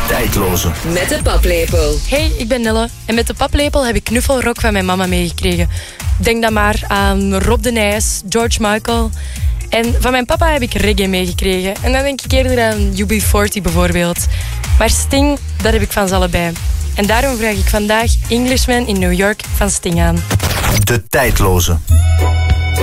Tijdloze. Met de paplepel. Hey, ik ben Nelle en met de paplepel heb ik knuffelrock van mijn mama meegekregen. Denk dan maar aan Rob de Nijs, George Michael. En van mijn papa heb ik reggae meegekregen. En dan denk ik eerder aan UB40 bijvoorbeeld. Maar Sting, dat heb ik van ze allebei. En daarom vraag ik vandaag Englishman in New York van Sting aan. De Tijdloze.